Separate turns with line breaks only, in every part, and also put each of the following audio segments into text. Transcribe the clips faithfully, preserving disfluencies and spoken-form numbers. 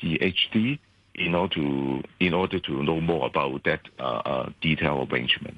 E H D in order to in order to know more about that uh, uh, detailed arrangement.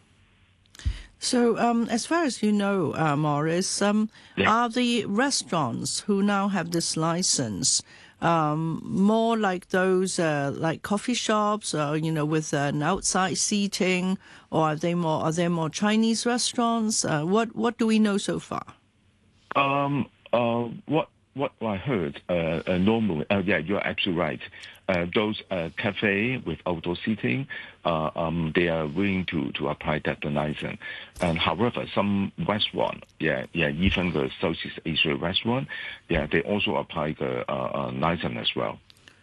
So, um, as far as you know, uh, Morris, um,
Yeah.
are the restaurants who now have this license um, more like those uh, like coffee shops, or you know, with an outside seating, or are they more are they more Chinese restaurants? Uh, what what do we know so far?
Um. Uh. What What I heard. Uh. uh normally. Uh, yeah. You're absolutely right. Uh, those uh, cafe with outdoor seating, uh, um, they are willing to, to apply that license. And however, some restaurant, yeah, yeah, even the Southeast Asia restaurant, yeah, they also apply the uh, uh, license as well.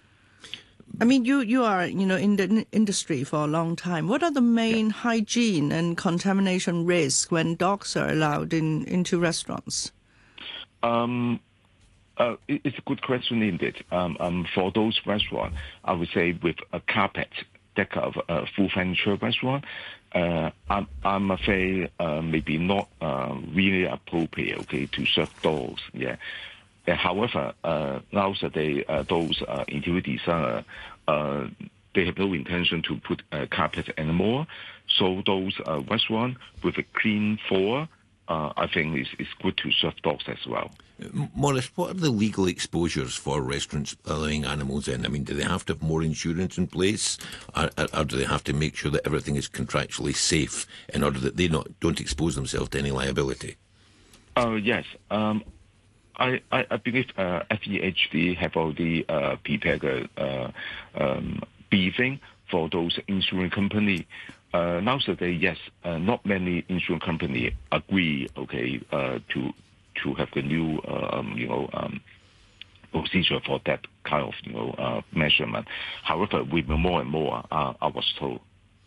I mean, you, you are, you know, in the n- industry for a long time. What are the main
Yeah.
hygiene and contamination risks when dogs are allowed in into restaurants?
Um. Uh, it- it's a good question indeed. Um, um, for those restaurants, I would say with a carpet, that kind of uh, full furniture restaurant, uh, I'm, I'm afraid uh, maybe not uh, really appropriate, okay, to serve dogs. Yeah. Uh, however, uh, nowadays, uh, those uh, interior designer, uh, they have no intention to put uh, carpet anymore. So those uh, restaurants with a clean floor, uh, I think is is good to serve dogs as well.
Morris, what are the legal exposures for restaurants allowing animals in? I mean, do they have to have more insurance in place, or, or do they have to make sure that everything is contractually safe in order that they not don't expose themselves to any liability?
Oh, yes. Um, I, I, I believe uh, F E H D have already uh, prepared a uh, um, briefing for those insurance company. Uh, nowadays, yes, uh, not many insurance company agree, okay, uh, to to have the new, uh, um, you know, um, procedure for that kind of, you know, uh, measurement. However, with more and more, uh, I was told.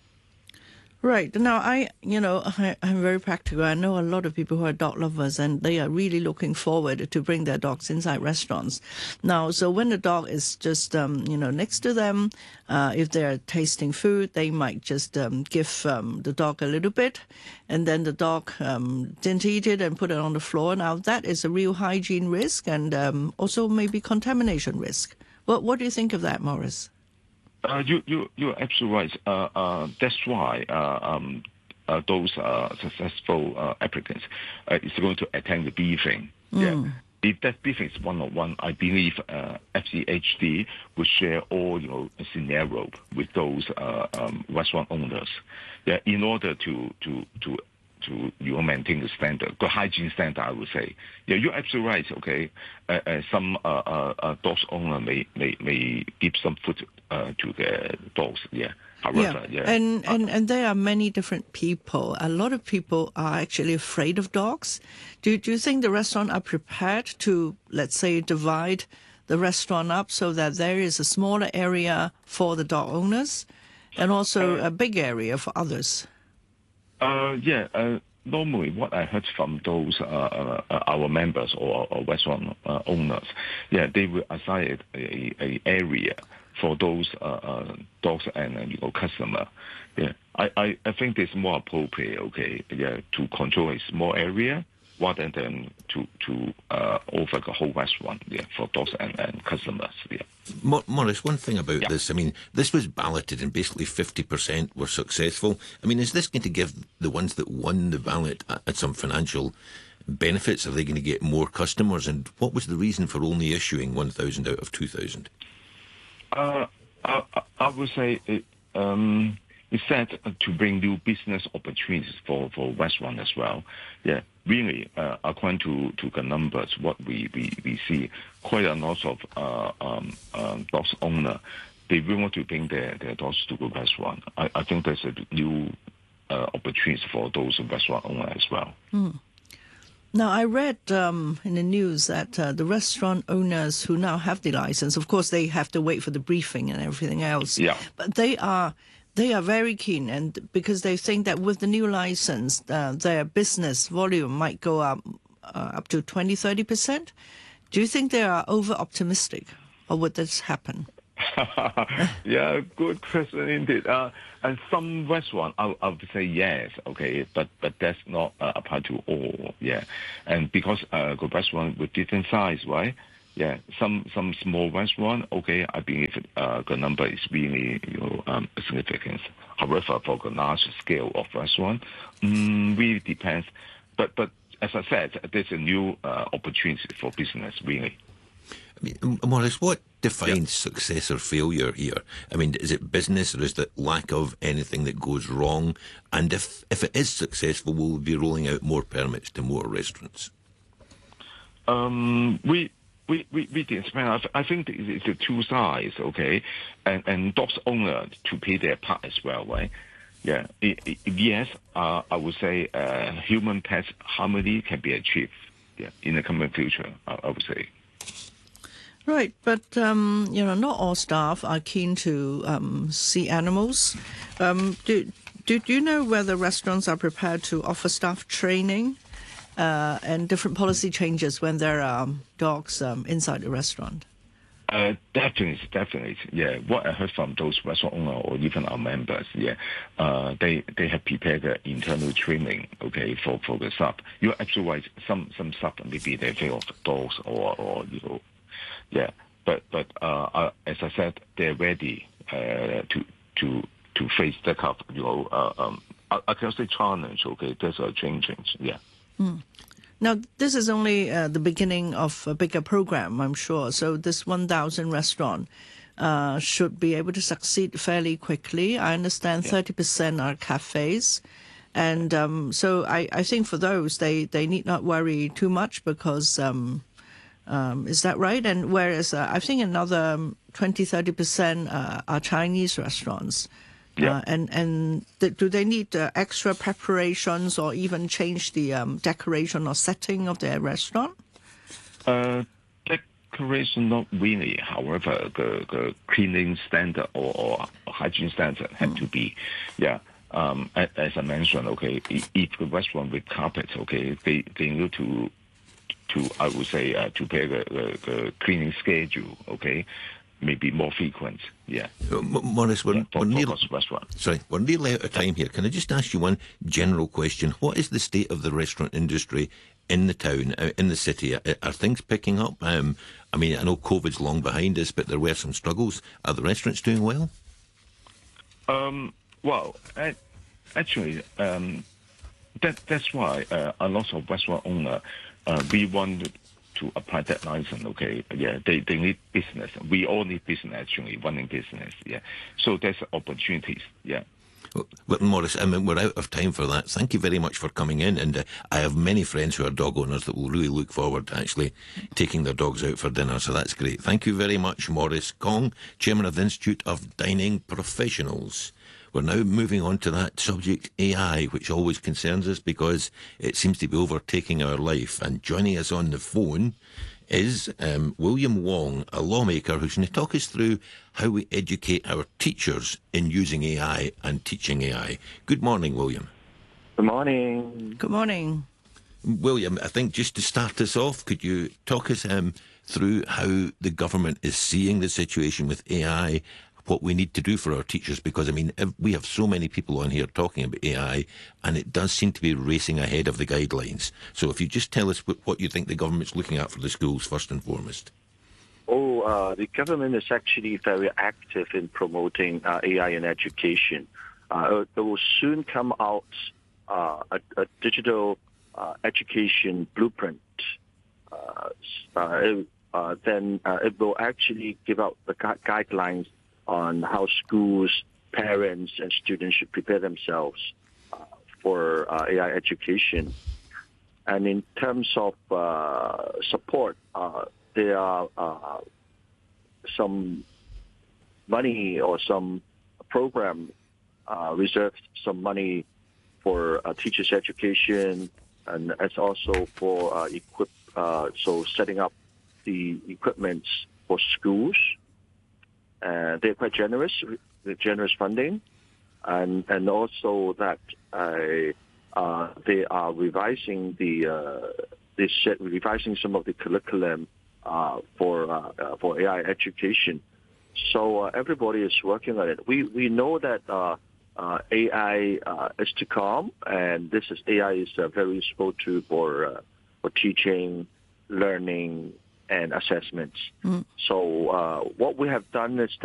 Right. Now, I, you know, I, I'm very practical. I know a lot of people who are dog lovers, and they are really looking forward to bring their dogs inside restaurants. Now, so when the dog is just, um, you know, next to them, uh, if they're tasting food, they might just um, give um, the dog a little bit, and then the dog um, didn't eat it and put it on the floor. Now, that is a real hygiene risk, and um, also maybe contamination risk. What, what do you think of that, Morris?
Uh, you you you're absolutely right. Uh, uh, that's why uh, um, uh, those uh, successful uh, applicants uh, is going to attend the briefing. Mm. Yeah. If that briefing is one on one, I believe uh, F C H D will share all you know scenario with those uh, um, restaurant owners. Yeah, in order to to to to you know, maintain the standard, the hygiene standard, I would say. Yeah, you're absolutely right. Okay, uh, uh, some uh, uh, uh, dogs owner may may may give some food uh, to their dogs. Yeah. However,
yeah,
yeah.
And,
uh,
and and there are many different people. A lot of people are actually afraid of dogs. Do do you think the restaurant are prepared to, let's say, divide the restaurant up so that there is a smaller area for the dog owners, and also
uh,
a big area for others?
Uh, yeah. Uh, normally, what I heard from those uh, uh, uh, our members or, or restaurant uh, owners, yeah, they will assign a, a area for those uh, uh, dogs and uh, you know customer. Yeah, I, I, I think it's more appropriate. Okay, yeah, to control a small area rather than to to uh, over the whole restaurant. Yeah, for dogs and, and customers. Yeah.
Morris, one thing about
Yeah.
this, I mean, this was balloted and basically fifty percent were successful. I mean, is this going to give the ones that won the ballot uh, some financial benefits? Are they going to get more customers? And what was the reason for only issuing one thousand out of two thousand?
Uh, I, I would say it, um, it's set to bring new business opportunities for, for restaurants as well. Yeah, really, uh, according to, to the numbers, what we, we, we see, quite a lot of uh, um, uh, dogs owner, they really want to bring their, their dogs to the restaurant. I, I think there's a new uh, opportunities for those restaurant owners as well.
Hmm. Now, I read um, in the news that uh, the restaurant owners who now have the license, of course, they have to wait for the briefing and everything else.
Yeah.
But they are they are very keen, and because they think that with the new license, uh, their business volume might go up uh, up to twenty, thirty percent. Do you think they are over-optimistic, or would this happen?
Yeah, good question indeed. Uh, and some restaurant, I, I would say yes, okay, but but that's not uh, applied to all. Yeah, and because uh, the restaurant with different size, right? Yeah, some some small restaurant, okay, I believe uh, the number is really, you know, um, significant. However, for the large scale of restaurant, mm, really depends. But but as I said, there's a new uh, opportunity for business, really.
I mean, Morris, what defines yep. success or failure here? I mean, is it business or is it lack of anything that goes wrong? And if, if it is successful, will we be rolling out more permits to more restaurants?
Um, we we we we did I, I think it's the two sides, okay, and and dogs owner to play their part as well, right? Yeah. It, it, yes, uh, I would say uh, human pet harmony can be achieved. Yeah, in the coming future, I, I would say.
Right, but um, you know, not all staff are keen to um, see animals. Um, do, do do you know whether restaurants are prepared to offer staff training uh, and different policy changes when there are um, dogs um, inside the restaurant?
Uh, definitely, definitely. Yeah, what I heard from those restaurant owners or even our members, yeah, uh, they they have prepared the internal training, okay, for, for the staff. You're absolutely right. Some some staff maybe they fear of dogs or or you know. Yeah, but but uh, uh, as I said, they're ready uh, to to to face that kind of, you know, uh, um, I, I can say challenge. Okay, there's a changing. Yeah.
Mm. Now, this is only uh, the beginning of a bigger program, I'm sure. So this one thousand restaurant uh, should be able to succeed fairly quickly. I understand yeah. thirty percent are cafes. And um, so I, I think for those, they, they need not worry too much because... Um, Um, is that right? And whereas uh, I think another twenty, thirty percent uh, are Chinese restaurants.
Yeah.
Uh, and and th- do they need uh, extra preparations or even change the um, decoration or setting of their restaurant?
Uh, decoration, not really. However, the, the cleaning standard or, or hygiene standard have mm. to be, yeah. Um, as I mentioned, okay, if the restaurant with carpets, okay, they, they need to to, I would say, uh, to pay the, the, the cleaning schedule, okay, maybe more frequent, yeah.
Uh, Morris, we're,
yeah, for,
we're, near,
restaurant.
sorry, we're nearly out of time here. Can I just ask you one general question? What is the state of the restaurant industry in the town, uh, in the city? Are, are things picking up? Um, I mean, I know COVID's long behind us, but there were some struggles. Are the restaurants doing well?
Um, well, I, actually, um, that that's why uh, a lot of restaurant owners, Uh, we want to apply that license, okay? Yeah, they, they need business. We all need business, actually, running business, yeah. So there's opportunities, yeah.
Well, Morris, I mean, we're out of time for that. Thank you very much for coming in. And uh, I have many friends who are dog owners that will really look forward to actually taking their dogs out for dinner, so that's great. Thank you very much, Morris Kong, Chairman of the Institute of Dining Professionals. We're now moving on to that subject, A I, which always concerns us because it seems to be overtaking our life. And joining us on the phone is um, William Wong, a lawmaker who's going to talk us through how we educate our teachers in using A I and teaching A I. Good morning, William.
Good morning.
Good morning.
William, I think just to start us off, could you talk us um, through how the government is seeing the situation with A I, what we need to do for our teachers? Because, I mean, we have so many people on here talking about A I, and it does seem to be racing ahead of the guidelines. So if you just tell us what you think the government's looking at for the schools, first and foremost.
Oh, uh, the government is actually very active in promoting uh, A I in education. Uh, it will soon come out uh, a, a digital uh, education blueprint. Uh, uh, it, uh, then uh, it will actually give out the gu- guidelines on how schools, parents, and students should prepare themselves uh, for uh, A I education. And in terms of uh, support, uh, there are uh, some money or some program uh, reserved some money for uh, teachers' education, and as also for uh, equip, uh, so setting up the equipment for schools. Uh, they're quite generous, with generous funding, and and also that uh, uh, they are revising the uh, they set, revising some of the curriculum uh, for uh, uh, for A I education. So uh, everybody is working on it. We we know that uh, uh, A I uh, is to come, and this is A I is uh, very useful to for uh, for teaching, learning, and assessments. Mm. So uh, what we have done is